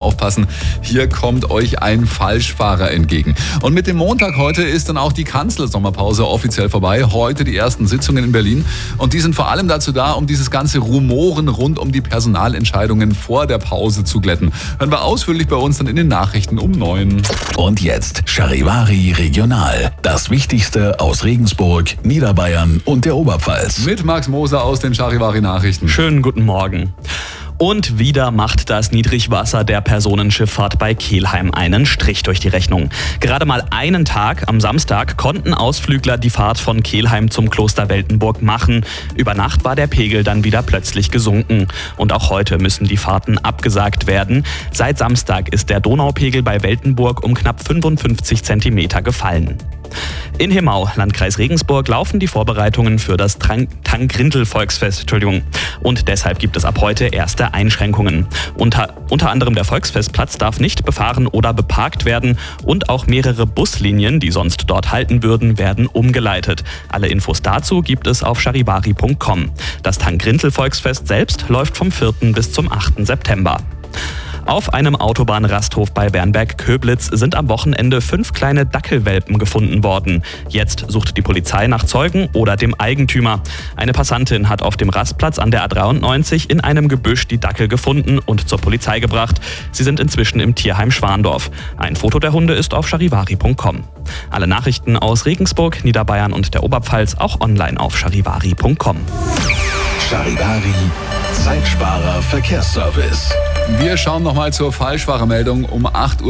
aufpassen. Hier kommt euch ein Falschfahrer entgegen. Und mit dem Montag heute ist dann auch die Kanzlersommerpause offiziell vorbei. Heute die ersten Sitzungen in Berlin. Und die sind vor allem dazu da, um dieses ganze Rumoren rund um die Personalentscheidungen vor der Pause zu glätten. Hören wir ausführlich bei uns dann in den Nachrichten um 9. Und jetzt Charivari Regional. Das Wichtigste aus Regensburg, Niederbayern und der Oberpfalz. Mit Max Moser aus den Charivari Nachrichten. Schönen guten Morgen. Und wieder macht das Niedrigwasser der Personenschifffahrt bei Kelheim einen Strich durch die Rechnung. Gerade mal einen Tag, am Samstag, konnten Ausflügler die Fahrt von Kelheim zum Kloster Weltenburg machen. Über Nacht war der Pegel dann wieder plötzlich gesunken. Und auch heute müssen die Fahrten abgesagt werden. Seit Samstag ist der Donaupegel bei Weltenburg um knapp 55 Zentimeter gefallen. In Hemau, Landkreis Regensburg, laufen die Vorbereitungen für das Tank-Grindel-Volksfest. Und deshalb gibt es ab heute erste Einschränkungen. Unter anderem der Volksfestplatz darf nicht befahren oder beparkt werden und auch mehrere Buslinien, die sonst dort halten würden, werden umgeleitet. Alle Infos dazu gibt es auf charivari.com. Das Tank-Grindel-Volksfest selbst läuft vom 4. bis zum 8. September. Auf einem Autobahnrasthof bei Bernberg-Köblitz sind am Wochenende 5 kleine Dackelwelpen gefunden worden. Jetzt sucht die Polizei nach Zeugen oder dem Eigentümer. Eine Passantin hat auf dem Rastplatz an der A93 in einem Gebüsch die Dackel gefunden und zur Polizei gebracht. Sie sind inzwischen im Tierheim Schwandorf. Ein Foto der Hunde ist auf charivari.com. Alle Nachrichten aus Regensburg, Niederbayern und der Oberpfalz auch online auf charivari.com. Charivari, Zeitsparer Verkehrsservice. Wir schauen nochmal zur Falschfahrermeldung um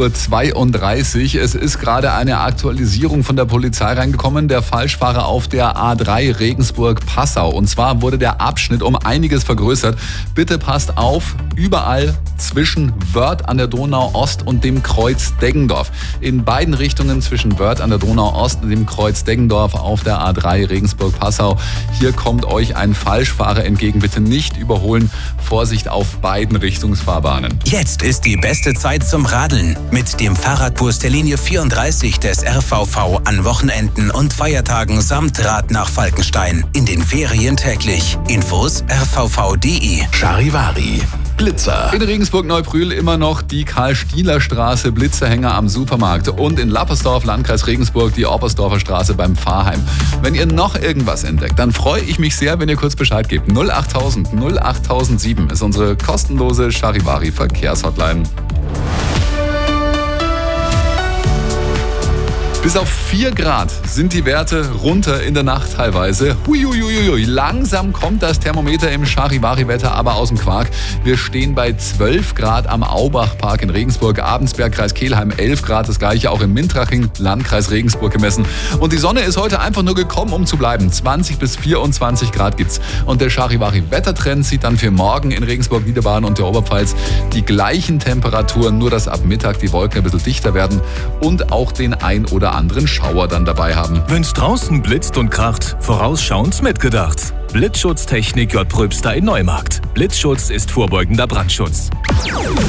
8.32 Uhr. Es ist gerade eine Aktualisierung von der Polizei reingekommen. Der Falschfahrer auf der A3 Regensburg-Passau. Und zwar wurde der Abschnitt um einiges vergrößert. Bitte passt auf, überall zwischen Wörth an der Donau-Ost und dem Kreuz Deggendorf. In beiden Richtungen zwischen Wörth an der Donau-Ost und dem Kreuz Deggendorf auf der A3 Regensburg-Passau. Hier kommt euch ein Falschfahrer entgegen. Bitte nicht überholen. Vorsicht auf beiden Richtungsfahrbahnen. Jetzt ist die beste Zeit zum Radeln. Mit dem Fahrradbus der Linie 34 des RVV an Wochenenden und Feiertagen samt Rad nach Falkenstein. In den Ferien täglich. Infos rvv.de. Charivari. Blitzer. In Regensburg-Neubrühl immer noch die Karl-Stieler-Straße, Blitzerhänger am Supermarkt. Und in Lappersdorf, Landkreis Regensburg, die Oppersdorfer Straße beim Pfarrheim. Wenn ihr noch irgendwas entdeckt, dann freue ich mich sehr, wenn ihr kurz Bescheid gebt. 08000 08007 ist unsere kostenlose Charivari-Verkehrshotline. Bis auf 4 Grad sind die Werte runter in der Nacht teilweise. Huiuiuiui. Langsam kommt das Thermometer im Charivari-Wetter aber aus dem Quark. Wir stehen bei 12 Grad am Aubachpark in Regensburg, Abensberg, Kreis Kelheim 11 Grad, das gleiche auch in Mintraching, Landkreis Regensburg gemessen. Und die Sonne ist heute einfach nur gekommen, um zu bleiben. 20 bis 24 Grad gibt's. Und der Charivari-Wettertrend sieht dann für morgen in Regensburg, Niederbayern und der Oberpfalz die gleichen Temperaturen, nur dass ab Mittag die Wolken ein bisschen dichter werden und auch den ein oder anderen Schauer dann dabei haben. Wenn's draußen blitzt und kracht, vorausschauend mitgedacht. Blitzschutztechnik J. Pröbster in Neumarkt. Blitzschutz ist vorbeugender Brandschutz.